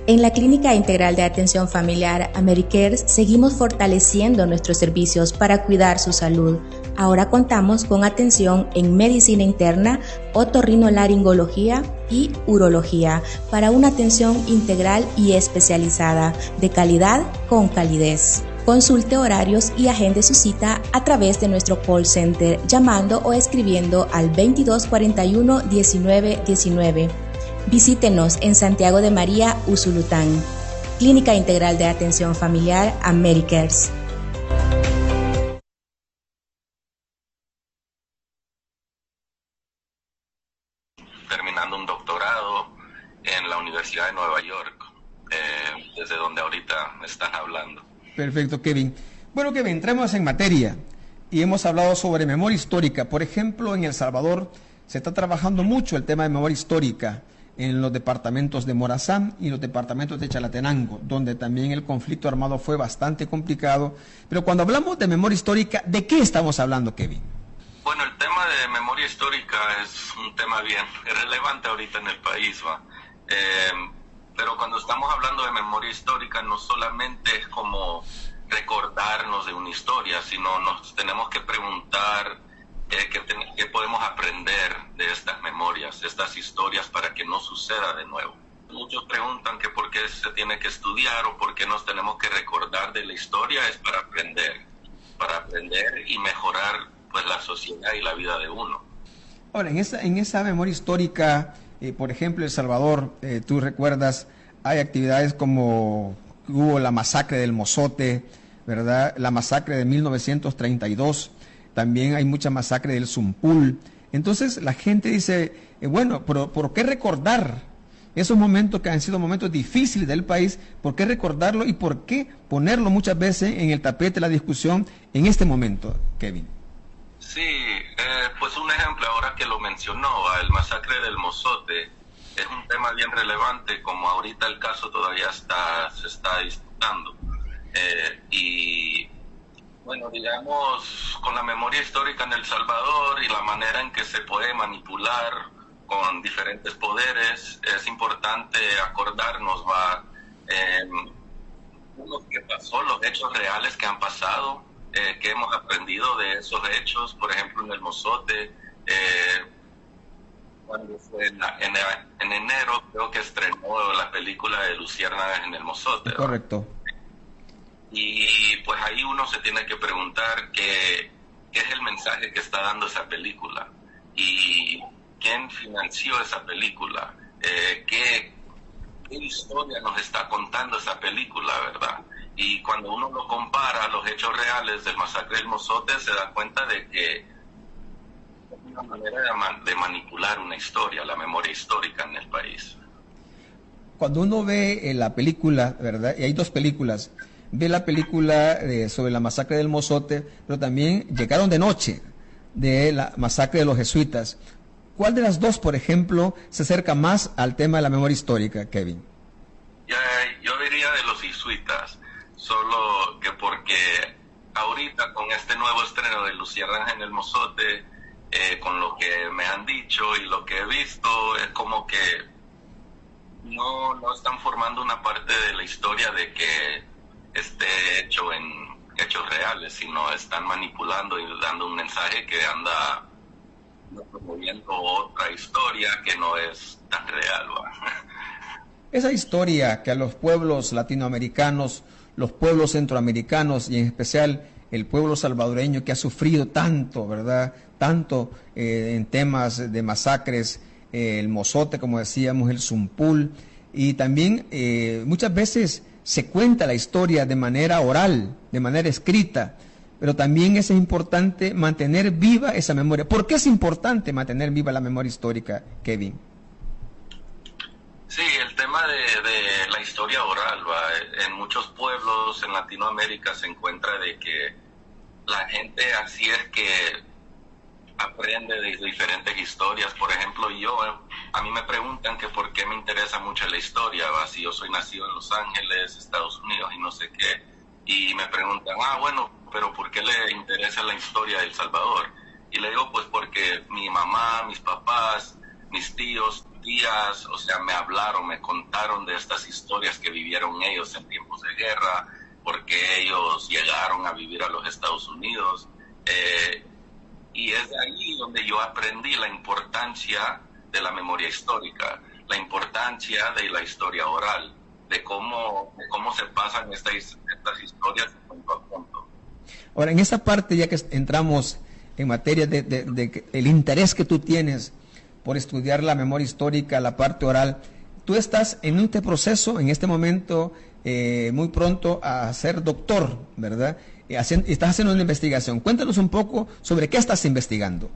En la Clínica Integral de Atención Familiar Americare seguimos fortaleciendo nuestros servicios para cuidar su salud. Ahora contamos con atención en medicina interna, otorrinolaringología y urología para una atención integral y especializada, de calidad con calidez. Consulte horarios y agende su cita a través de nuestro call center llamando o escribiendo al 2241-1919. Visítenos en Santiago de María, Usulután. Clínica Integral de Atención Familiar Americare. Terminando un doctorado en la Universidad de Nueva York, desde donde ahorita me están hablando. Perfecto, Kevin. Bueno, Kevin, entremos en materia y hemos hablado sobre memoria histórica. Por ejemplo, en El Salvador se está trabajando mucho el tema de memoria histórica en los departamentos de Morazán y los departamentos de Chalatenango, donde también el conflicto armado fue bastante complicado. Pero cuando hablamos de memoria histórica, ¿de qué estamos hablando, Kevin? Bueno, el tema de memoria histórica es un tema bien relevante ahorita en el país, ¿va? Pero cuando estamos hablando de memoria histórica, no solamente es como recordarnos de una historia, sino nos tenemos que preguntar qué podemos aprender de estas memorias, de estas historias, para que no suceda de nuevo. Muchos preguntan que por qué se tiene que estudiar o por qué nos tenemos que recordar de la historia. Es para aprender y mejorar pues la sociedad y la vida de uno. Ahora, en esa memoria histórica, por ejemplo, El Salvador, tú recuerdas, hay actividades como hubo la masacre del Mozote, ¿verdad? La masacre de 1932, también hay mucha masacre del Zumpul. Entonces la gente dice, bueno, pero ¿por qué recordar esos momentos que han sido momentos difíciles del país? ¿Por qué recordarlo y por qué ponerlo muchas veces en el tapete de la discusión en este momento, Kevin? Sí, pues un ejemplo ahora que lo mencionó, el masacre del Mozote es un tema bien relevante, como ahorita el caso todavía se está disputando. Y bueno, digamos, con la memoria histórica en El Salvador y la manera en que se puede manipular con diferentes poderes, es importante acordarnos, lo que pasó, los hechos reales que han pasado, que hemos aprendido de esos hechos. Por ejemplo, en el Mozote, cuando fue en enero, creo que estrenó la película de Luciérnagas en el Mozote, ¿verdad? Correcto. Y pues ahí uno se tiene que preguntar qué es el mensaje que está dando esa película y quién financió esa película, qué historia nos está contando esa película, ¿verdad? Y cuando uno lo compara a los hechos reales del masacre del Mozote, se da cuenta de que es una manera de manipular una historia, la memoria histórica en el país. Cuando uno ve la película, ¿verdad? Y hay dos películas. Ve la película sobre la masacre del Mozote, pero también Llegaron de noche, de la masacre de los jesuitas. ¿Cuál de las dos, por ejemplo, se acerca más al tema de la memoria histórica, Kevin? Yo diría de los jesuitas, solo que porque ahorita con este nuevo estreno de Luciérnagas en el Mozote, con lo que me han dicho y lo que he visto, es como que no están formando una parte de la historia de que esté hecho en hechos reales, sino están manipulando y dando un mensaje que anda promoviendo otra historia que no es tan real, ¿va? Esa historia que a los pueblos latinoamericanos, los pueblos centroamericanos y en especial el pueblo salvadoreño que ha sufrido tanto, ¿verdad? Tanto en temas de masacres, el Mozote, como decíamos, el Zumpul, y también muchas veces se cuenta la historia de manera oral, de manera escrita, pero también es importante mantener viva esa memoria. ¿Por qué es importante mantener viva la memoria histórica, Kevin? Sí, el tema de la historia oral, en muchos pueblos en Latinoamérica se encuentra de que la gente así es que aprende de diferentes historias. Por ejemplo, a mí me preguntan que por qué me interesa mucho la historia, si yo soy nacido en Los Ángeles, Estados Unidos y no sé qué, y me preguntan, bueno, pero ¿por qué le interesa la historia de El Salvador? Y le digo, pues porque mi mamá, mis papás, mis tíos tías, o sea, me hablaron, me contaron de estas historias que vivieron ellos en tiempos de guerra, porque ellos llegaron a vivir a los Estados Unidos. Y es de ahí donde yo aprendí la importancia de la memoria histórica, la importancia de la historia oral, de cómo se pasan estas historias punto a punto. Ahora, en esa parte, ya que entramos en materia de el interés que tú tienes por estudiar la memoria histórica, la parte oral, tú estás en este proceso, en este momento, muy pronto a ser doctor, ¿verdad? Estás haciendo una investigación. Cuéntanos un poco sobre qué estás investigando.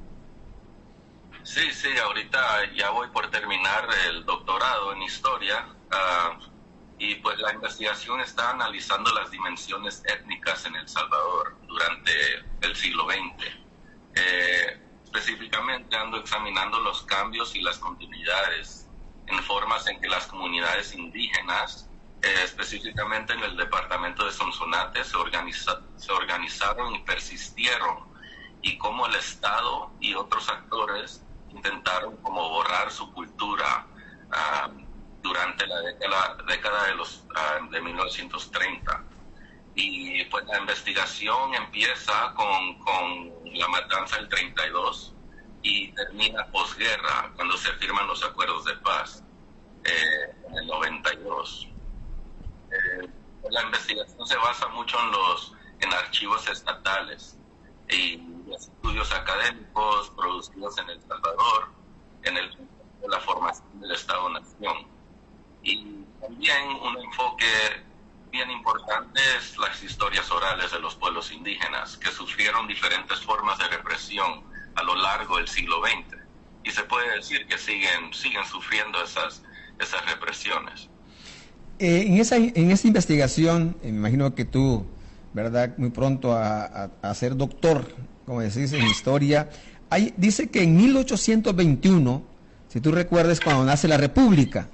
Sí, ahorita ya voy por terminar el doctorado en historia, y pues la investigación está analizando las dimensiones étnicas en El Salvador durante el siglo XX. Específicamente ando examinando los cambios y las continuidades en formas en que las comunidades indígenas, específicamente en el departamento de Sonsonate, se organizaron y persistieron, y cómo el Estado y otros actores intentaron como borrar su cultura durante la década de 1930. Y pues la investigación empieza con la matanza del 32 y termina posguerra, cuando se firman los acuerdos de paz en el 92. La investigación se basa mucho en archivos estatales y estudios académicos producidos en El Salvador, en la formación del Estado-Nación. Y también un enfoque bien importante es las historias orales de los pueblos indígenas, que sufrieron diferentes formas de represión a lo largo del siglo XX. Y se puede decir que siguen sufriendo esas represiones. En esa investigación, me imagino que tú, ¿verdad?, muy pronto a ser doctor, como decís, en historia, dice que en 1821, si tú recuerdas, cuando nace la República,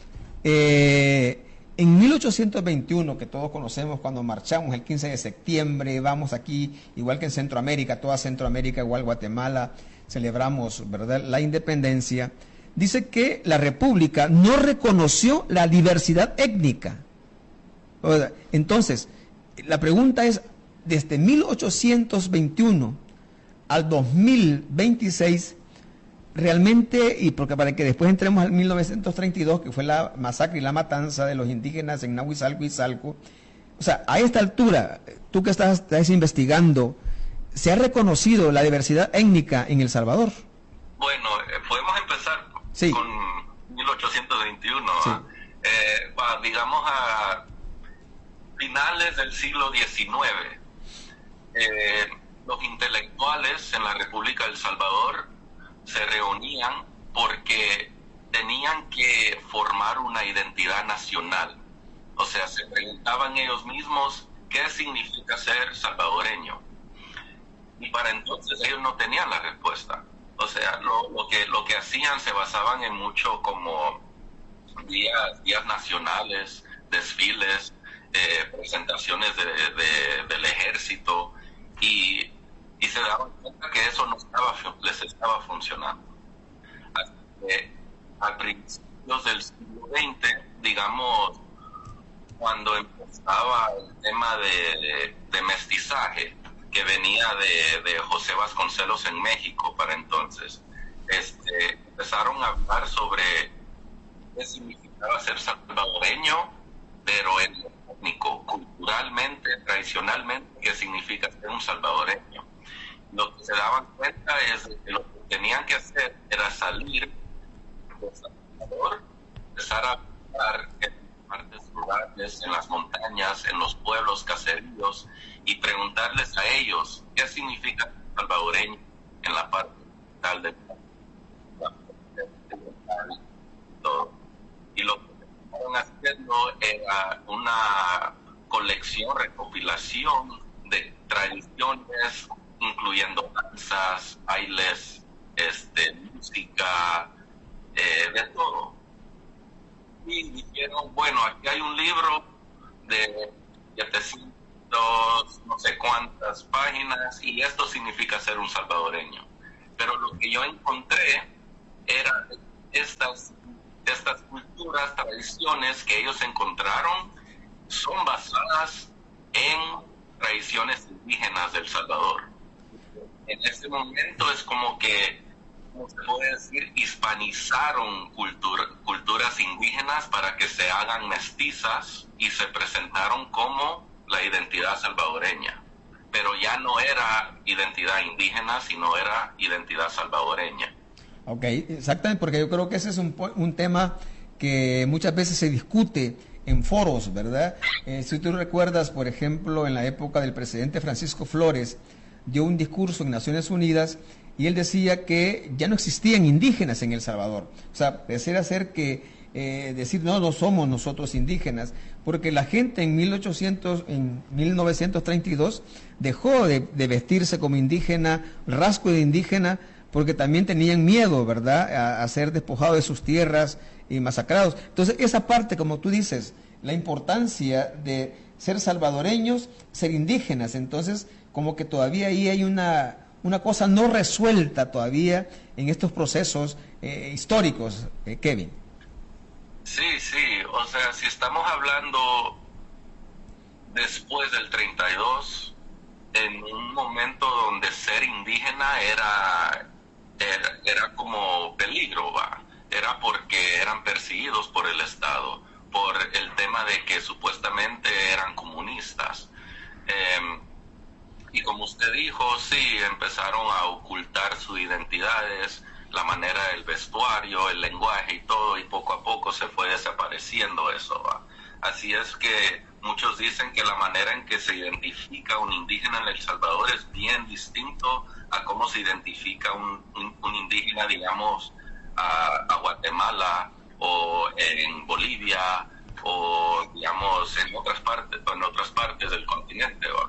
en 1821, que todos conocemos, cuando marchamos el 15 de septiembre, vamos aquí, igual que en Centroamérica, toda Centroamérica, igual Guatemala, celebramos, ¿verdad?, la independencia. Dice que la República no reconoció la diversidad étnica. Entonces, la pregunta es, desde 1821 al 2026, realmente, y porque para que después entremos al 1932, que fue la masacre y la matanza de los indígenas en Nahuizalco y Salco, o sea, a esta altura, tú que estás investigando, ¿se ha reconocido la diversidad étnica en El Salvador? Bueno, podemos empezar con 1821, sí. Digamos a finales del siglo XIX. Los intelectuales en la República del Salvador se reunían porque tenían que formar una identidad nacional. O sea, se preguntaban ellos mismos qué significa ser salvadoreño. Y para entonces ellos no tenían la respuesta. O sea, lo que hacían se basaban en mucho como días nacionales, desfiles, presentaciones del ejército, y se daban cuenta que eso les estaba funcionando. Así que a principios del siglo XX, digamos, cuando empezaba el tema de mestizaje, que venía de José Vasconcelos en México para entonces, empezaron a hablar sobre qué significaba ser salvadoreño, pero en lo étnico, culturalmente, tradicionalmente, qué significa ser un salvadoreño. Lo que se daban cuenta es que lo que tenían que hacer era salir de Salvador, empezar a hablar en partes rurales, en las montañas, en los pueblos caseríos, y preguntarles a ellos qué significa salvadoreño en la parte tal de todo. Y lo que estaban haciendo era una colección, recopilación de tradiciones, incluyendo danzas, bailes, música, de todo. Y dijeron, bueno, aquí hay un libro de 700 no sé cuántas páginas, y esto significa ser un salvadoreño. Pero lo que yo encontré era estas culturas, tradiciones que ellos encontraron son basadas en tradiciones indígenas del Salvador. En este momento es como que, ¿cómo se puede decir? Hispanizaron culturas indígenas para que se hagan mestizas y se presentaron como la identidad salvadoreña. Pero ya no era identidad indígena, sino era identidad salvadoreña. Ok, exactamente, porque yo creo que ese es un tema que muchas veces se discute en foros, ¿verdad? Si tú recuerdas, por ejemplo, en la época del presidente Francisco Flores, dio un discurso en Naciones Unidas y él decía que ya no existían indígenas en El Salvador. O sea, desear hacer que decir no somos nosotros indígenas, porque la gente en 1932 dejó de vestirse como indígena, rasgo de indígena, porque también tenían miedo, ¿verdad?, a ser despojados de sus tierras y masacrados. Entonces, esa parte, como tú dices, la importancia de ser salvadoreños, ser indígenas, entonces, como que todavía ahí hay una cosa no resuelta todavía en estos procesos históricos, Kevin. Sí, o sea, si estamos hablando después del 32, en un momento donde ser indígena era como peligro, ¿va? Era porque eran perseguidos por el Estado, por el tema de que supuestamente eran comunistas. Y como usted dijo, sí, empezaron a ocultar sus identidades, la manera del vestuario, el lenguaje y todo, y poco a poco se fue desapareciendo eso, ¿va? Así es que muchos dicen que la manera en que se identifica un indígena en El Salvador es bien distinto a cómo se identifica un indígena, digamos, a Guatemala o en Bolivia o, digamos, en otras partes del continente, ¿va?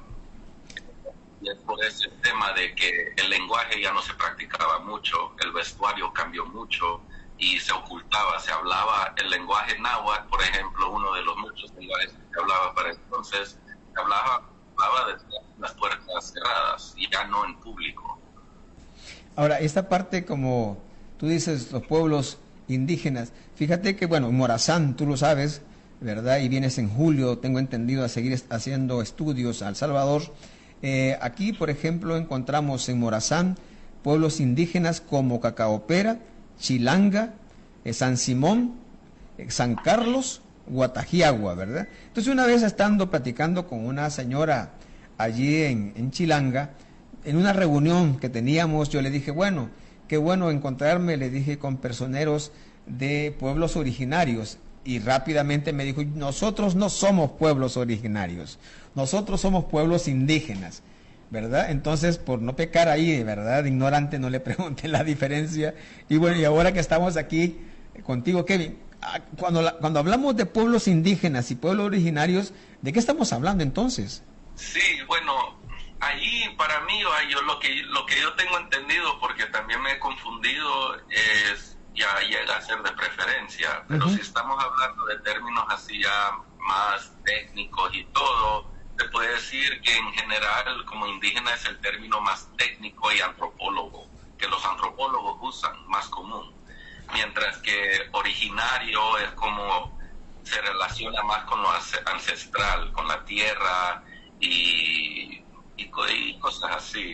Y es por ese tema de que el lenguaje ya no se practicaba mucho, el vestuario cambió mucho y se ocultaba, se hablaba el lenguaje náhuatl, por ejemplo, uno de los muchos lenguajes que se hablaba para entonces, se hablaba de las puertas cerradas y ya no en público. Ahora, esta parte, como tú dices, los pueblos indígenas, fíjate que, bueno, Morazán, tú lo sabes, ¿verdad? Y vienes en julio, tengo entendido, a seguir haciendo estudios a El Salvador. Aquí, por ejemplo, encontramos en Morazán pueblos indígenas como Cacaopera, Chilanga, San Simón, San Carlos, Guatajiagua, ¿verdad? Entonces, una vez estando platicando con una señora allí en Chilanga, en una reunión que teníamos, yo le dije, bueno, qué bueno encontrarme, le dije, con personeros de pueblos originarios. Y rápidamente me dijo, nosotros no somos pueblos originarios, nosotros somos pueblos indígenas, ¿verdad? Entonces, por no pecar ahí, ¿verdad?, de ignorante, no le pregunté la diferencia. Y bueno, y ahora que estamos aquí contigo, Kevin, cuando hablamos de pueblos indígenas y pueblos originarios, ¿de qué estamos hablando entonces? Sí, bueno, ahí para mí, lo que yo tengo entendido, porque también me he confundido, es ya llega a ser de preferencia, pero si estamos hablando de términos así ya más técnicos y todo, se puede decir que en general como indígena es el término más técnico y antropólogo, que los antropólogos usan, más común, mientras que originario es como se relaciona más con lo ancestral, con la tierra y cosas así.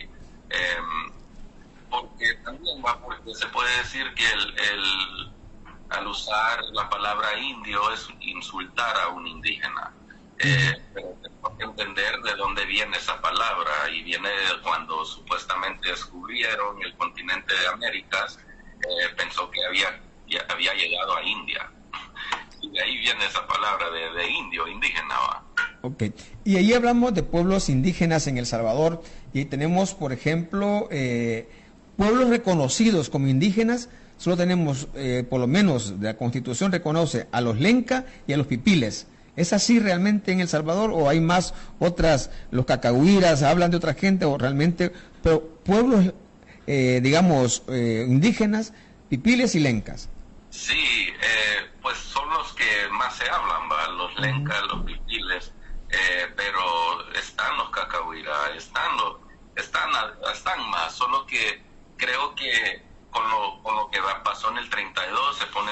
Porque también porque se puede decir que al usar la palabra indio es insultar a un indígena, pero tenemos que entender de dónde viene esa palabra, y viene de cuando supuestamente descubrieron el continente de Américas, pensó que había llegado a India, y de ahí viene esa palabra de indio, indígena, ¿va? Ok, y ahí hablamos de pueblos indígenas en El Salvador, y ahí tenemos, por ejemplo, pueblos reconocidos como indígenas. Solo tenemos, por lo menos de la Constitución reconoce a los Lenca y a los Pipiles. ¿Es así realmente en El Salvador o hay más otras, los cacahuiras, hablan de otra gente o realmente, pero pueblos, digamos, indígenas, Pipiles y Lencas? Sí, pues son los que más se hablan, ¿va? Los Lencas, los Pipiles, pero están los cacahuiras, están más, solo que creo que con lo que pasó en el 32, se pone